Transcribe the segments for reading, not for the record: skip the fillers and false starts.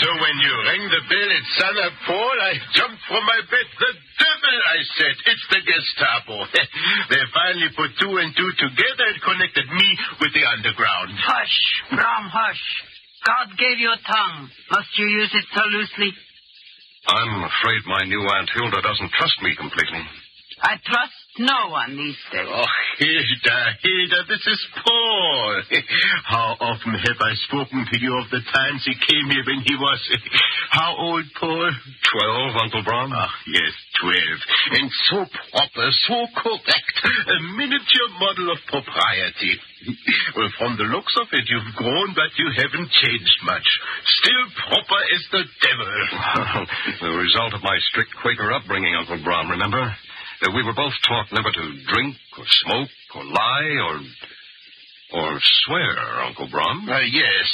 So when you rang the bell at Sana, Paul, I jumped from my bed. The devil, I said. It's the Gestapo. They finally put two and two together and connected me with the underground. Hush, Brom, hush. God gave you a tongue. Must you use it so loosely? I'm afraid my new Aunt Hilda doesn't trust me completely. I trust no one these days. Oh, Hilda, this is Paul. How often have I spoken to you of the times he came here when he was... How old, Paul? 12, Uncle Brom? Ah, yes, 12. And so proper, so correct. A miniature model of propriety. Well, from the looks of it, you've grown, but you haven't changed much. Still proper as the devil. The result of my strict Quaker upbringing, Uncle Brom, remember? We were both taught never to drink or smoke or lie or swear, Uncle Brom. Yes.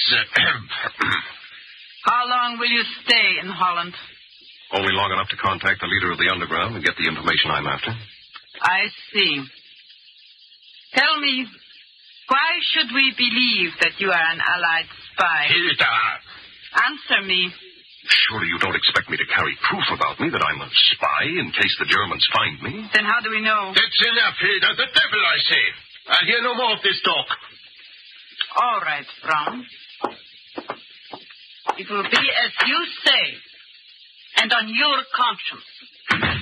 How long will you stay in Holland? Only long enough to contact the leader of the underground and get the information I'm after. I see. Tell me, why should we believe that you are an Allied spy? Hilda! Answer me. Surely you don't expect me to carry proof about me that I'm a spy in case the Germans find me? Then how do we know? That's enough, Hilda. The devil, I say. I'll hear no more of this talk. All right, Brown. It will be as you say, and on your conscience.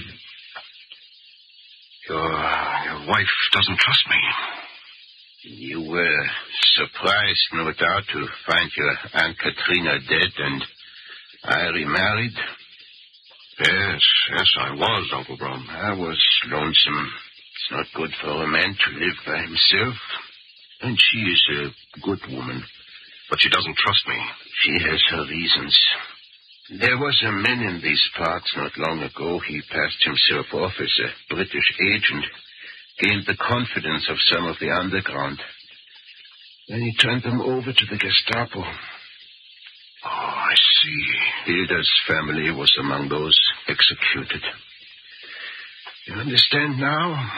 Your wife doesn't trust me. You were surprised, no doubt, to find your Aunt Katrina dead and I remarried. Yes, I was, Uncle Brom. I was lonesome. It's not good for a man to live by himself. And she is a good woman. But she doesn't trust me. She has her reasons. There was a man in these parts not long ago. He passed himself off as a British agent, gained the confidence of some of the underground. Then he turned them over to the Gestapo. Oh, I see. Hilda's family was among those executed. You understand now?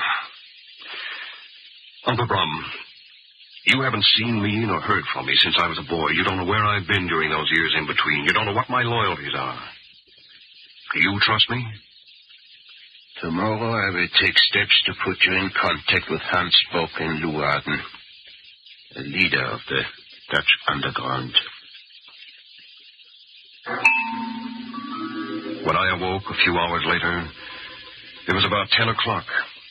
Uncle Brom, you haven't seen me nor heard from me since I was a boy. You don't know where I've been during those years in between. You don't know what my loyalties are. Do you trust me? Tomorrow I will take steps to put you in contact with Hans Bock in Leeuwarden, the leader of the Dutch underground. When I awoke a few hours later, it was about 10 o'clock.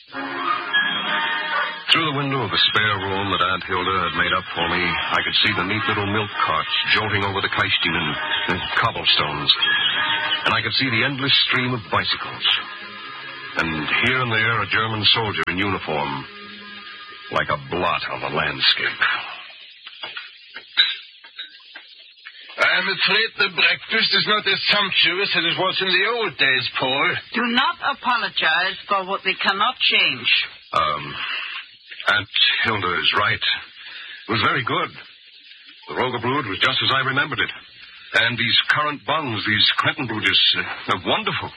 Through the window of the spare room that Aunt Hilda had made up for me, I could see the neat little milk carts jolting over the Keistinen and cobblestones. And I could see the endless stream of bicycles. And here and there, a German soldier in uniform, like a blot on the landscape. I'm afraid the breakfast is not as sumptuous as it was in the old days, Paul. Do not apologize for what we cannot change. Aunt Hilda is right. It was very good. The Rogerblut was just as I remembered it. And these currant buns, these Krentenbruders, they're wonderful.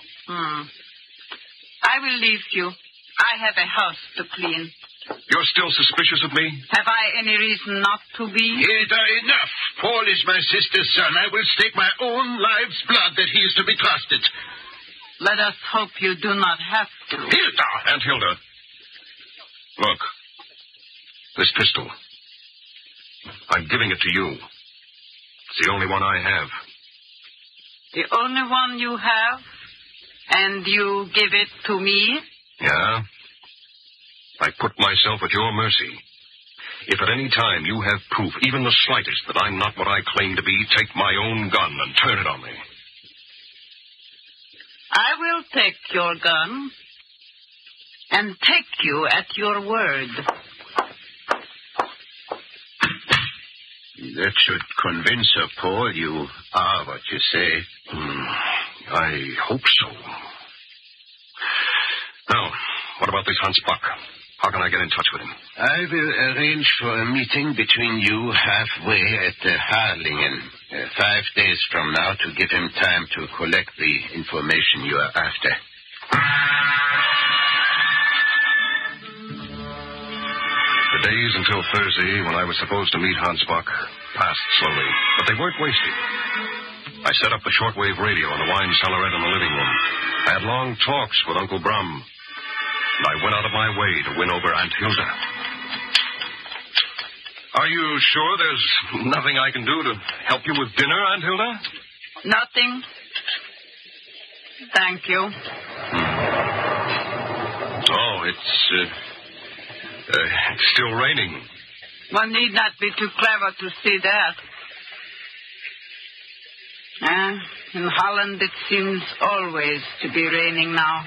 I will leave you. I have a house to clean. You're still suspicious of me? Have I any reason not to be? Hilda, enough. Paul is my sister's son. I will stake my own life's blood that he is to be trusted. Let us hope you do not have to. Hilda! Aunt Hilda. Look. This pistol. I'm giving it to you. It's the only one I have. The only one you have? And you give it to me? Yeah. I put myself at your mercy. If at any time you have proof, even the slightest, that I'm not what I claim to be, take my own gun and turn it on me. I will take your gun and take you at your word. That should convince her, Paul. You are what you say. I hope so. Now, what about this Hans Bock? How can I get in touch with him? I will arrange for a meeting between you halfway at the Harlingen 5 days from now to give him time to collect the information you are after. The days until Thursday, when I was supposed to meet Hans Bock, passed slowly, but they weren't wasted. I set up the shortwave radio in the wine cellarette in the living room. I had long talks with Uncle Brum. And I went out of my way to win over Aunt Hilda. Are you sure there's nothing I can do to help you with dinner, Aunt Hilda? Nothing. Thank you. Oh, it's still raining. One need not be too clever to see that. In Holland, it seems always to be raining now.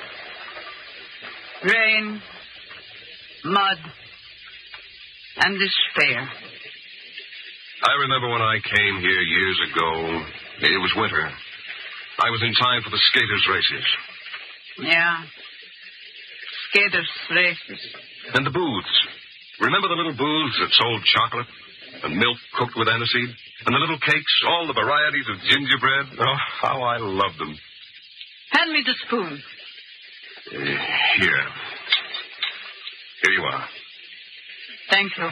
Rain, mud, and despair. I remember when I came here years ago. It was winter. I was in time for the skaters' races. Yeah. Skaters' races. And the booths. Remember the little booths that sold chocolate and milk cooked with aniseed? And the little cakes, all the varieties of gingerbread? Oh, how I loved them. Hand me the spoon. Here. Here you are. Thank you.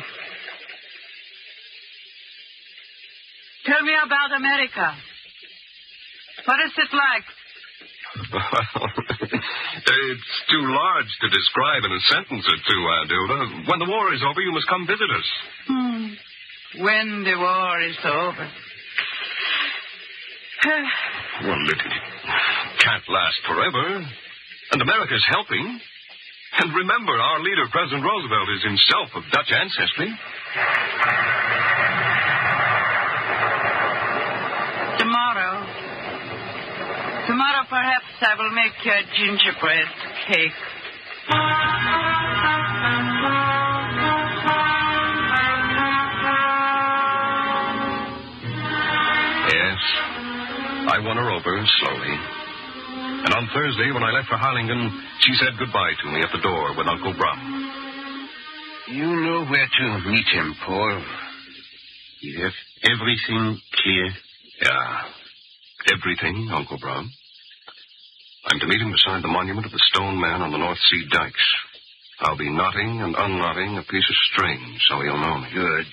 Tell me about America. What is it like? It's too large to describe in a sentence or two, Aunt Hilda. When the war is over, you must come visit us. When the war is over. Well, it can't last forever. And America's helping. And remember, our leader, President Roosevelt, is himself of Dutch ancestry. Tomorrow, perhaps I will make you a gingerbread cake. Yes. I won her over slowly. And on Thursday, when I left for Harlingen, she said goodbye to me at the door with Uncle Brum. You know where to meet him, Paul. You have everything clear? Yeah. Everything, Uncle Brum. I'm to meet him beside the monument of the Stone Man on the North Sea dikes. I'll be knotting and unknotting a piece of string so he'll know me. Good.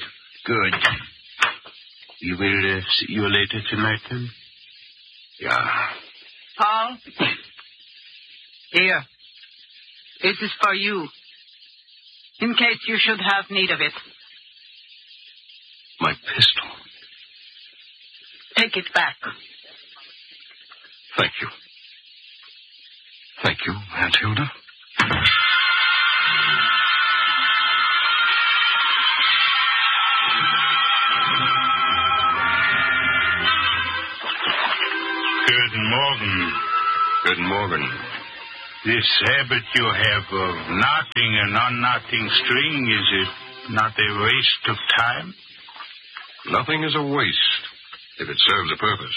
You will see you later tonight, then? Yeah. Paul? Here. This is for you. In case you should have need of it. My pistol. Take it back. Thank you. Thank you, Aunt Hilda. Good morning. Good morning. This habit you have of knotting and unknotting string, is it not a waste of time? Nothing is a waste if it serves a purpose.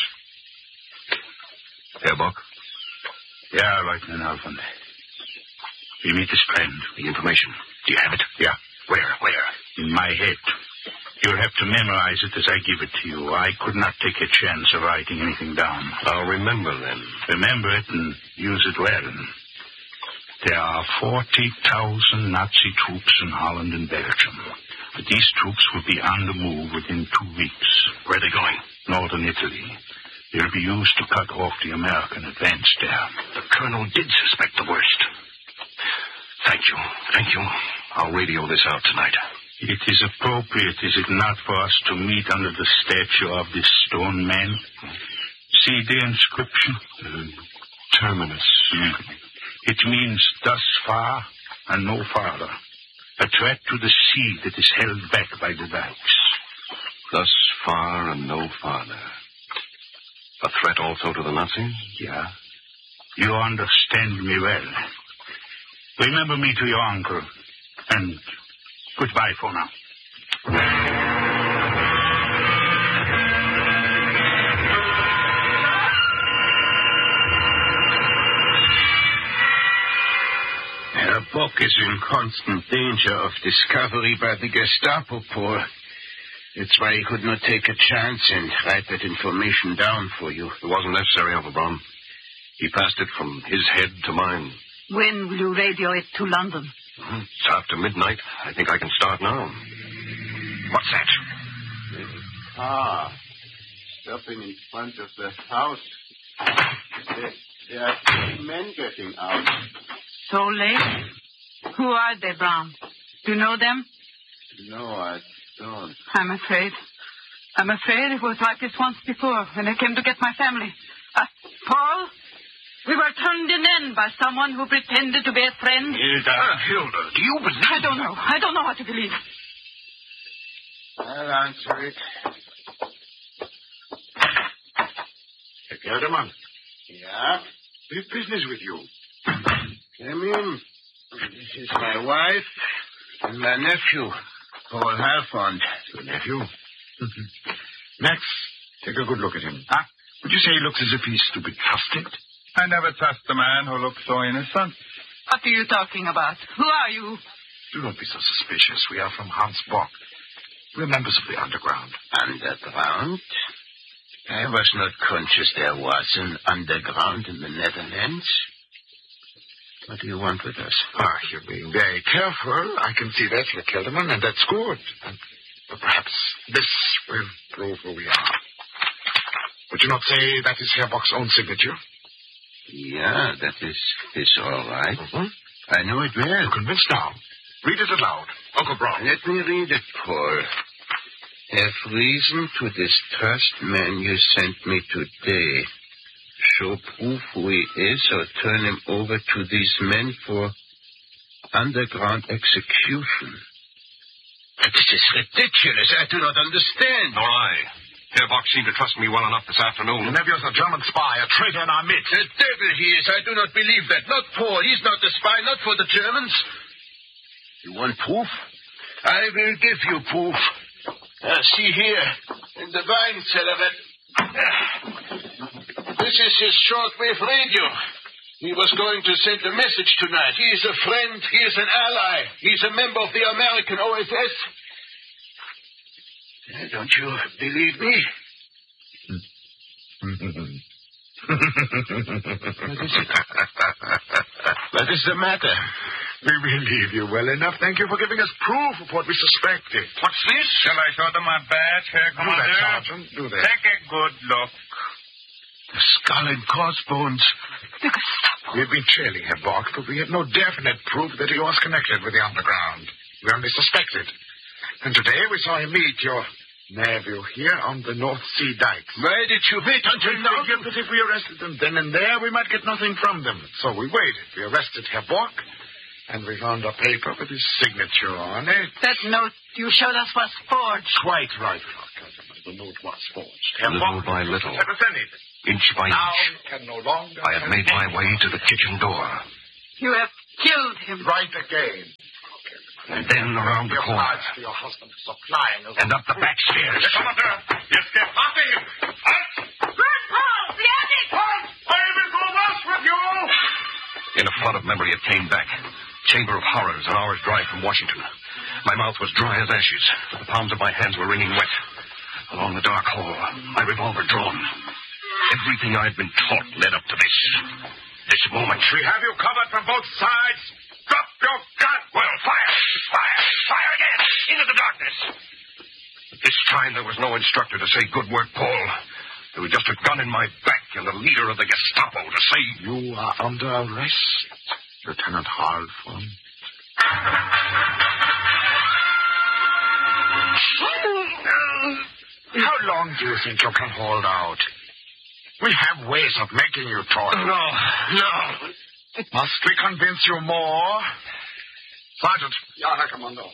Herr Bock? Yeah, Lieutenant Alfond. We meet this friend. The information. Do you have it? Yeah. Where? In my head. You'll have to memorize it as I give it to you. I could not take a chance of writing anything down. I'll remember then. Remember it and use it well. There are 40,000 Nazi troops in Holland and Belgium. But these troops will be on the move within 2 weeks. Where are they going? Northern Italy. They'll be used to cut off the American advance there. The colonel did suspect the worst. Thank you. I'll radio this out tonight. It is appropriate, is it not, for us to meet under the statue of this stone man? See the inscription? Terminus. It means thus far and no farther. A threat to the sea that is held back by the dikes. Thus far and no farther. A threat also to the Nazis? Yeah. You understand me well. Remember me to your uncle. And goodbye for now. Herr Bock is in constant danger of discovery by the Gestapo, Paul. That's why he could not take a chance and write that information down for you. It wasn't necessary, Uncle Brown. He passed it from his head to mine. When will you radio it to London? It's after midnight. I think I can start now. What's that? stopping in front of the house. There are 3 men getting out. So late? Who are they, Brown? Do you know them? No, I don't. I'm afraid it was like this once before when they came to get my family. Paul, we were turned in by someone who pretended to be a friend. Hilda, do you believe? I don't know. I don't know what to believe. I'll answer it. Gelderman, Yeah? we've business with you. Come in. This is my wife and my nephew, Paul Halfond. Your nephew? Max, take a good look at him. Huh? Would you say he looks as if he's to be trusted? I never trust a man who looks so innocent. What are you talking about? Who are you? Do not be so suspicious. We are from Hans Bock. We're members of the underground. Underground? I was not conscious there was an underground in the Netherlands. What do you want with us? You're being very careful. I can see that, Herr Kelderman, and that's good. But perhaps this will prove who we are. Would you not say that is Herr Bock's own signature? Yeah, that is all right. Mm-hmm. I know it well. You're convinced now. Read it aloud. Uncle Brown. Let me read it, Paul. Have reason to distrust man you sent me today. Show proof who he is or turn him over to these men for underground execution. This is ridiculous. I do not understand. Nor I. Herr Bock seemed to trust me well enough this afternoon. Your nephew's a German spy, a traitor in our midst. The devil he is. I do not believe that. Not Paul. He's not the spy, not for the Germans. You want proof? I will give you proof. See here, in the wine cellar. This is his shortwave radio. He was going to send a message tonight. He is a friend. He is an ally. He's a member of the American OSS. Don't you believe me? What is the matter? We believe you well enough. Thank you for giving us proof of what we suspected. What's this? Shall I show them my badge, Herr Do Commander? that, Sergeant. Do that. Take a good look. The skull and crossbones. The Gestapo. We've been trailing Herr Bock, but we had no definite proof that he was connected with the underground. We only suspected. And today we saw him meet your nephew here on the North Sea dikes. Why did you wait until now? We figured that if we arrested them then and there, we might get nothing from them. So we waited. We arrested Herr Bock, and we found a paper with his signature on it. That note you showed us was forged. Quite right, Frau Kelderman. The note was forged. Herr Little Bock by little, had presented it. inch by Now inch, he can no longer... I had made my way to the kitchen door. You have killed him. Right again. And then around the corner. To your husband supplying us. And up the back stairs. Commander, yes, get after him. Run, Paul! The attic! I will go once with you. In a flood of memory, it came back. Chamber of Horrors, an hour's drive from Washington. My mouth was dry as ashes. The palms of my hands were wringing wet. Along the dark hall, my revolver drawn. Everything I'd been taught led up to this. This moment. We have you covered from both sides. Drop your gun. Well, fire! Fire! Fire again! Into the darkness! But this time there was no instructor to say, "Good work, Paul." There was just a gun in my back and the leader of the Gestapo to say, You are under arrest, Lieutenant Halfond. How long do you think you can hold out? We have ways of making you talk. No. Must we convince you more? Sergeant. Ja, Herr Kommando.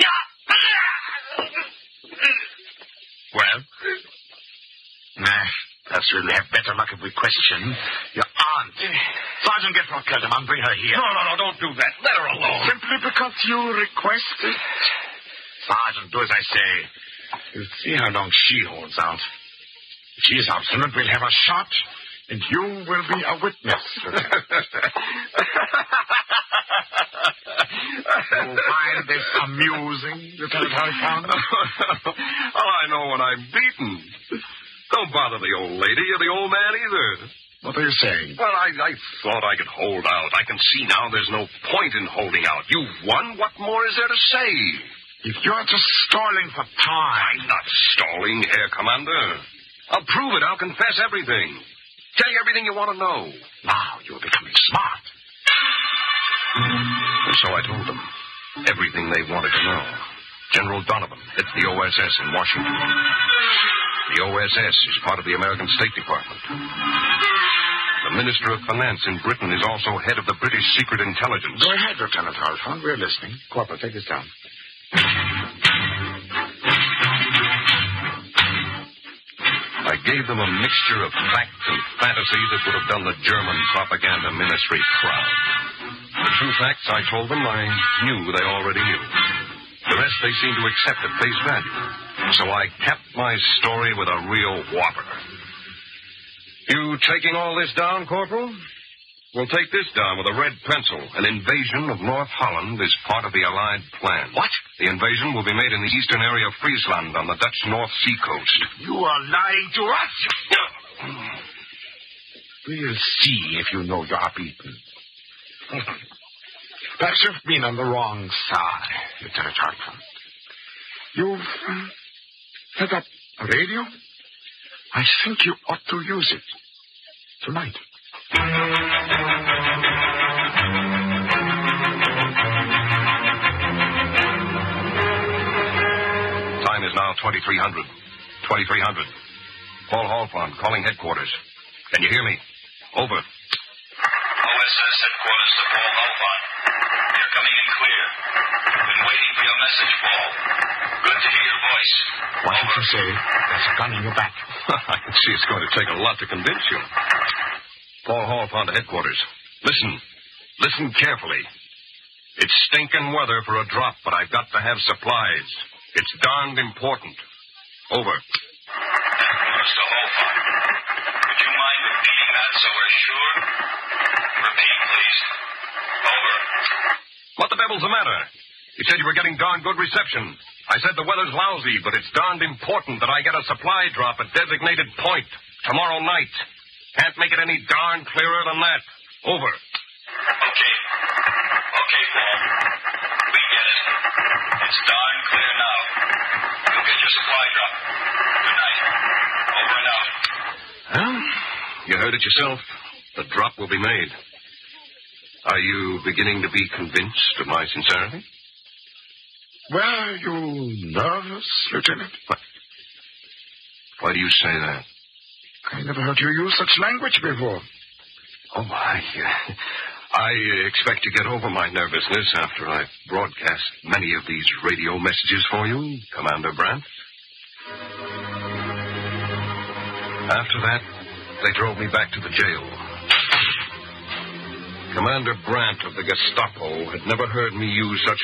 Well? Nah, perhaps we'll have better luck if we question your aunt. Sergeant, get Frau Kelderman. Bring her here. No, don't do that. Let her alone. Simply because you request it. Sergeant, do as I say. We'll see how long she holds out. If she is obstinate, we'll have a shot, and you will be a witness. You find this amusing, Lieutenant Halfond? All I know when I'm beaten. Don't bother the old lady or the old man either. What are you saying? Well, I thought I could hold out. I can see now there's no point in holding out. You've won. What more is there to say? If you're just stalling for time... I'm not stalling, Herr Commander. I'll prove it. I'll confess everything. Tell you everything you want to know. Now you're becoming smart. And so I told them everything they wanted to know. General Donovan heads the OSS in Washington. The OSS is part of the American State Department. The Minister of Finance in Britain is also head of the British Secret Intelligence. Go ahead, Lieutenant Oliphant. We're listening. Corporal, take this down. I gave them a mixture of fact and fantasy that would have done the German propaganda ministry proud. The true facts I told them I knew they already knew. The rest they seemed to accept at face value. So I capped my story with a real whopper. You taking all this down, Corporal? We'll take this down with a red pencil. An invasion of North Holland is part of the Allied plan. What? The invasion will be made in the eastern area of Friesland on the Dutch North Sea coast. You are lying to us. We'll see if you know you are beaten. Perhaps you've been on the wrong side, Lieutenant Oliphant. You've set up a radio? I think you ought to use it tonight. Time is now 2300. 2300. Paul Halfon calling headquarters. Can you hear me? Over. OSS headquarters to Paul Halfon. You're coming in clear. Been waiting for your message, Paul. Good to hear your voice. What did you say? There's a gun in your back. I can see it's going to take a lot to convince you. Paul Halfon to headquarters. Listen. Listen carefully. It's stinking weather for a drop, but I've got to have supplies. It's darned important. Over. Headquarters to Halfon. Would you mind repeating that so we're sure? Repeat, please. Over. What the devil's the matter? You said you were getting darn good reception. I said the weather's lousy, but it's darned important that I get a supply drop at designated point tomorrow night. Can't make it any darn clearer than that. Over. Okay. Okay, Paul. We get it. It's darn clear now. You'll get your supply drop. Good night. Over and out. Well, you heard it yourself. The drop will be made. Are you beginning to be convinced of my sincerity? Were you nervous, Lieutenant? Why do you say that? I never heard you use such language before. Oh, I expect to get over my nervousness after I've broadcast many of these radio messages for you, Commander Brandt. After that, they drove me back to the jail. Commander Brandt of the Gestapo had never heard me use such